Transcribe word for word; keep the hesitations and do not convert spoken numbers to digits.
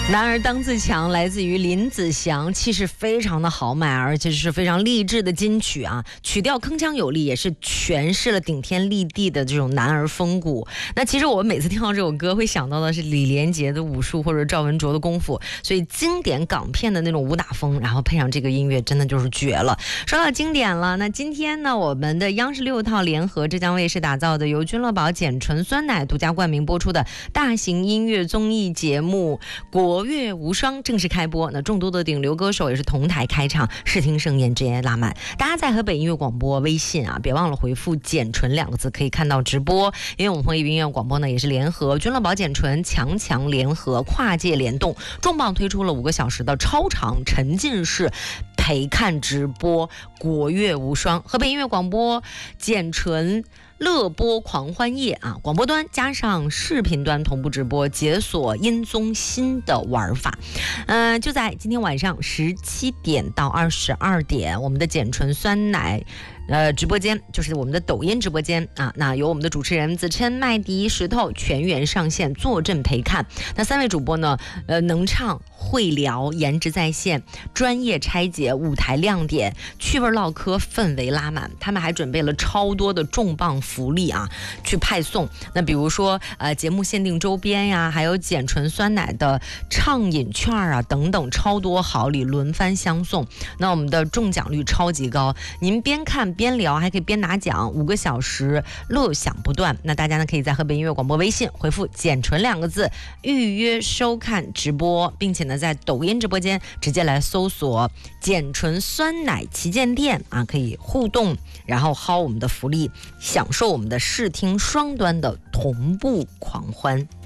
男儿当自强来自于林子祥，气势非常的豪迈，而且是非常励志的金曲啊，曲调铿锵有力，也是诠释了顶天立地的这种男儿风骨。那其实我每次听到这首歌会想到的是李连杰的武术或者赵文卓的功夫，所以经典港片的那种武打风，然后配上这个音乐真的就是绝了。说到经典了，那今天呢，我们的央视六套联合浙江卫视打造的由君乐宝减醇酸奶独家冠名播出的大型音乐综艺节目国乐无双正式开播，那众多的顶流歌手也是同台开唱，视听盛宴，真言拉满。大家在河北音乐广播微信啊，别忘了回复减醇两个字，可以看到直播。因为我们和音乐广播呢也是联合君乐宝减醇强强联合跨界联动，重磅推出了五个小时的超长沉浸式陪看直播国乐无双，河北音乐广播减醇乐播狂欢夜啊，广播端加上视频端同步直播，解锁音综新的玩法。嗯、呃，就在今天晚上十七点到二十二点，我们的减醇酸奶呃，直播间就是我们的抖音直播间啊，那由我们的主持人子琛、麦迪、石头全员上线坐镇陪看。那三位主播呢，呃，能唱会聊，颜值在线，专业拆解舞台亮点，趣味唠嗑，氛围拉满。他们还准备了超多的重磅福利啊，去派送。那比如说呃，节目限定周边呀，还有减醇酸奶的畅饮券啊，等等，超多好礼轮番相送。那我们的中奖率超级高，您边看边聊，还可以边拿奖，五个小时乐享不断。那大家呢，可以在河北音乐广播微信回复减醇两个字预约收看直播，并且呢在抖音直播间直接来搜索减醇酸奶旗舰店啊，可以互动，然后薅我们的福利，享受我们的视听双端的同步狂欢。